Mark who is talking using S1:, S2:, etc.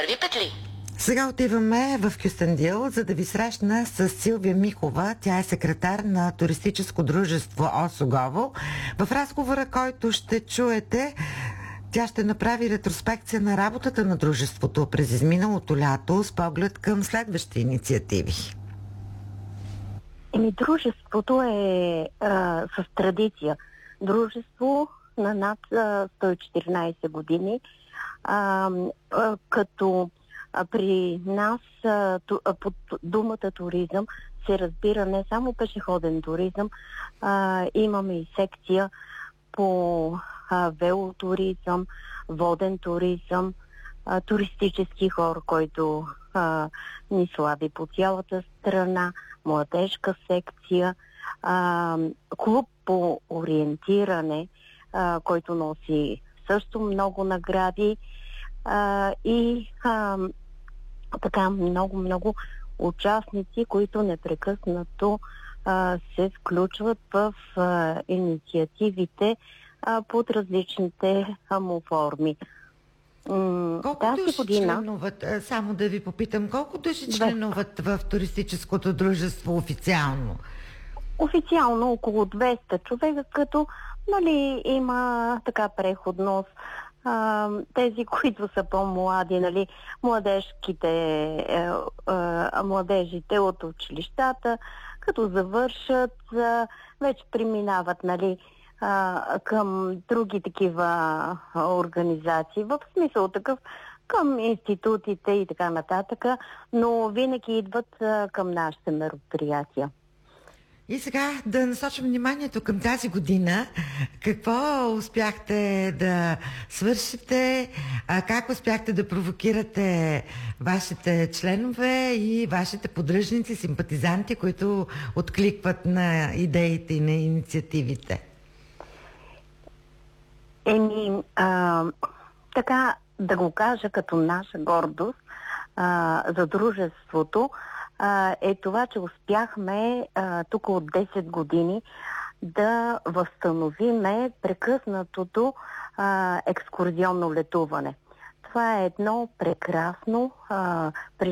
S1: първи петли.
S2: Сега отиваме в Кюстендил, за да ви срещна с Силвия Михова. Тя е секретар на туристическо дружество Осогово. В разговора, който ще чуете, тя ще направи ретроспекция на работата на дружеството през изминалото лято с поглед към следващи инициативи.
S3: Дружеството е с традиция. Дружество на над 114 години, като при нас под думата туризъм се разбира не само пешеходен туризъм, имаме и секция по велотуризъм, воден туризъм, туристически хор, който ни слави по цялата страна, младежка секция, клуб по ориентиране, който носи също много награди, и така много участници, които непрекъснато се включват в инициативите под различните му форми.
S2: Колко души членуват, само да ви попитам, колко души членуват в туристическото дружество официално?
S3: Официално около 200 човека, като има така преходност. Тези, които са по-млади, младежите от училищата, като завършат, вече преминават към други такива организации, в смисъл такъв към институтите и така нататък, но винаги идват към нашите мероприятия.
S2: И сега да насочим вниманието към тази година. Какво успяхте да свършите? Как успяхте да провокирате вашите членове и вашите поддръжници, симпатизанти, които откликват на идеите и на инициативите?
S3: Така да го кажа като наша гордост за дружеството, е това, че успяхме тук от 10 години да възстановиме прекъснатото екскурзионно летуване. Това е едно прекрасно